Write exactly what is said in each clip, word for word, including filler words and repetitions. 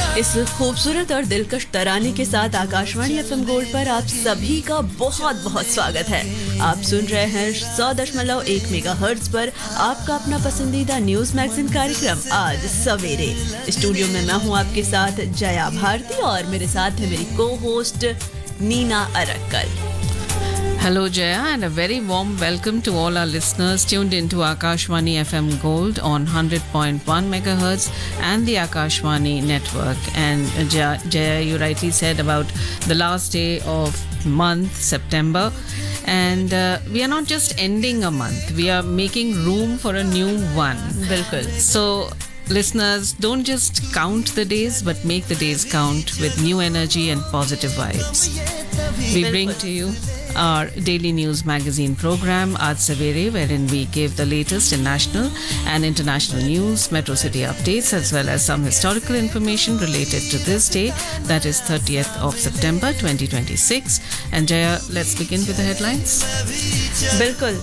इस खूबसूरत और दिलकश तराने के साथ आकाशवाणी एफएम गोल्ड पर आप सभी का बहुत बहुत स्वागत है। आप सुन रहे हैं सौ दशमलव एक मेगा हर्ट्ज पर आपका अपना पसंदीदा न्यूज मैगजीन कार्यक्रम आज सवेरे। स्टूडियो में मैं हूं आपके साथ जया भारती और मेरे साथ है मेरी को host Neena Arakkal. Hello Jaya and a very warm welcome to all our listeners tuned into Akashvani F M Gold on one hundred point one megahertz and the Akashvani network. And Jaya, Jaya, you rightly said about the last day of month, September. And uh, we are not just ending a month, we are making room for a new one. Bilkul. So listeners, don't just count the days but make the days count with new energy and positive vibes. We bring to you our daily news magazine program Aaj Savere, wherein we give the latest in national and international news, metro city updates, as well as some historical information related to this day, that is thirtieth of September twenty twenty-six. And Jaya, let's begin with the headlines. Bilkul.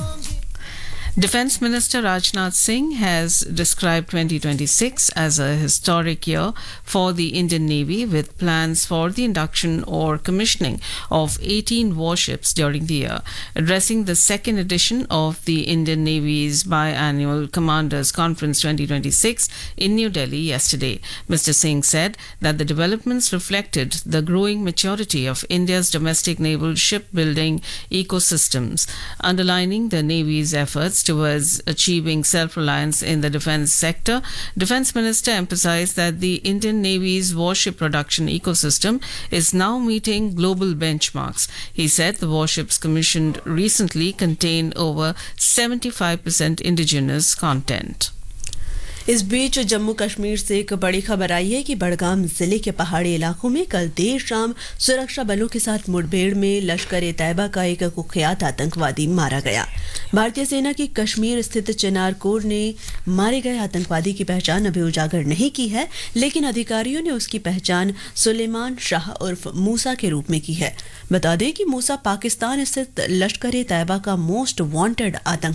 Defence Minister Rajnath Singh has described twenty twenty-six as a historic year for the Indian Navy, with plans for the induction or commissioning of eighteen warships during the year. Addressing the second edition of the Indian Navy's biannual Commanders Conference twenty twenty-six in New Delhi yesterday, Mister Singh said that the developments reflected the growing maturity of India's domestic naval shipbuilding ecosystems, underlining the Navy's efforts towards achieving self-reliance in the defence sector. Defence Minister emphasised that the Indian Navy's warship production ecosystem is now meeting global benchmarks. He said the warships commissioned recently contain over seventy-five percent indigenous content. इस बीच जम्मू कश्मीर से एक बड़ी खबर आई है कि बड़गाम जिले के पहाड़ी इलाकों में कल देर शाम सुरक्षा बलों के साथ मुठभेड़ में लश्कर-ए-तैयबा का एक कुख्यात आतंकवादी मारा गया। भारतीय सेना की कश्मीर स्थित चिनार कोर ने मारे गए आतंकवादी की पहचान अभी उजागर नहीं की है, लेकिन अधिकारियों ने उसकी पहचान सुलेमान शाह उर्फ मूसा के रूप में की है। बता दें कि मूसा पाकिस्तान स्थित लश्कर-ए-तैयबा का मोस्ट वांटेड आतंक